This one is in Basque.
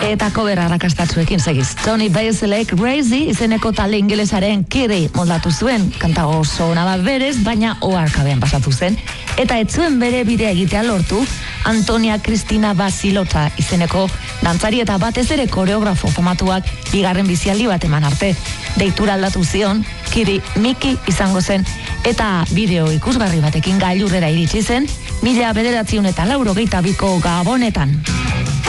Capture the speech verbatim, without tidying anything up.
Eta cover arrakastatsuekin segiz. Tony Basilek Crazy izeneko talde ingelesaren Kiri moldatu zuen, kanta oso ona bat berez, baina oharkabean pasatu zen, eta ez zuen bere bidea egitea lortu Antonia Cristina Basilota izeneko dantzari eta batez ere koreografo famatuak bigarren bizialdi bat eman arte. Deitura aldatu zion, Kiri Miki izango zen, eta bideo ikusgarri batekin gailurrera iritsi zen, mila bederatziehun eta laurogeita biko Gabonetan.